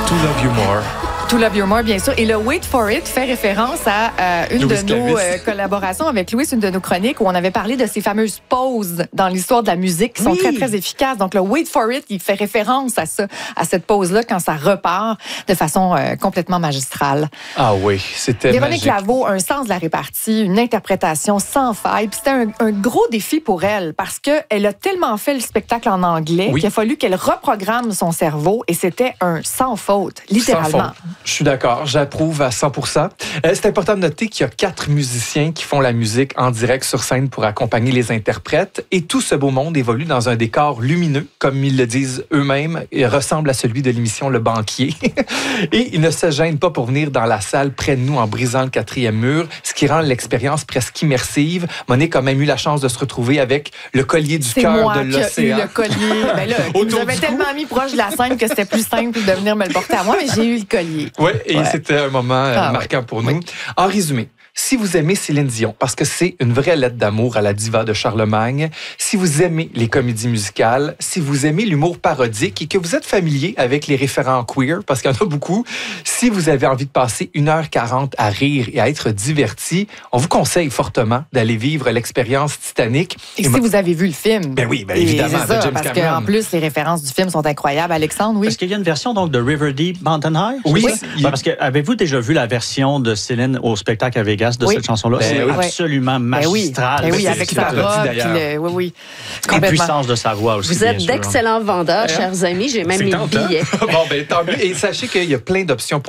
To Love You More. To Love You More, bien sûr. Et le Wait for It fait référence à une Louis de nos collaborations avec Louis, une de nos chroniques où on avait parlé de ces fameuses pauses dans l'histoire de la musique qui sont très, très efficaces. Donc, le Wait for It, il fait référence à ça, à cette pause-là quand ça repart de façon complètement magistrale. Ah oui, c'était Véronique magique. Laveau, un sens de la répartie, une interprétation sans faille. Puis c'était un gros défi pour elle parce qu'elle a tellement fait le spectacle en anglais qu'il a fallu qu'elle reprogramme son cerveau et c'était un sans faute, littéralement. Sans faute. Je suis d'accord, j'approuve à 100%. C'est important de noter qu'il y a 4 musiciens qui font la musique en direct sur scène pour accompagner les interprètes et tout ce beau monde évolue dans un décor lumineux, comme ils le disent eux-mêmes, et ressemble à celui de l'émission Le Banquier. Et ils ne se gênent pas pour venir dans la salle près de nous en brisant le 4e mur, ce qui rend l'expérience presque immersive. Monique a même eu la chance de se retrouver avec le collier du cœur de l'océan. C'est moi qui ai eu le collier. Ben là, il nous avait tellement mis proche de la scène que c'était plus simple de venir me le porter à moi, mais j'ai eu le collier. Oui, et c'était un moment marquant pour nous. En résumé, si vous aimez Céline Dion, parce que c'est une vraie lettre d'amour à la diva de Charlemagne, si vous aimez les comédies musicales, si vous aimez l'humour parodique et que vous êtes familier avec les référents queer, parce qu'il y en a beaucoup, si vous avez envie de passer 1h40 à rire et à être diverti, on vous conseille fortement d'aller vivre l'expérience Titanic. Et si vous avez vu le film. Ben oui, évidemment, c'est ça, de James parce Cameron. qu'en plus, les références du film sont incroyables. Alexandre, oui? Est-ce qu'il y a une version donc de River Deep Mountain High? Oui. Parce que avez-vous déjà vu la version de Céline au spectacle à Vegas de cette chanson-là? C'est absolument magistral. Oui, avec sa robe. Oui. La puissance de sa voix aussi. Vous êtes d'excellents vendeurs, chers amis. J'ai même mes billets. Bon, ben tant mieux. Et sachez qu'il y a plein d'options pour